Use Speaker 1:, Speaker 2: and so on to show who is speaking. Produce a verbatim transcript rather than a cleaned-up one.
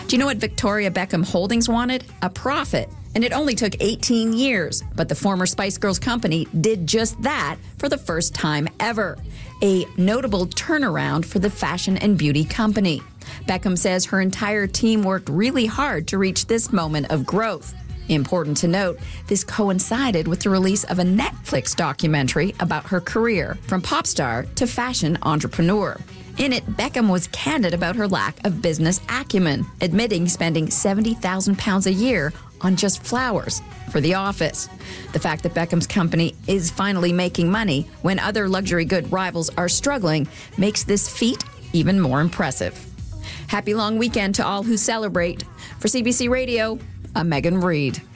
Speaker 1: Do you know what Victoria Beckham Holdings wanted? A profit. And it only took eighteen years. But the former Spice Girls company did just that for the first time ever. A notable turnaround for the fashion and beauty company. Beckham says her entire team worked really hard to reach this moment of growth. Important to note, this coincided with the release of a Netflix documentary about her career, from pop star to fashion entrepreneur. In it, Beckham was candid about her lack of business acumen, admitting spending seventy thousand pounds a year on just flowers for the office. The fact that Beckham's company is finally making money when other luxury good rivals are struggling makes this feat even more impressive. Happy long weekend to all who celebrate. For C B C Radio, I'm Megan Reed.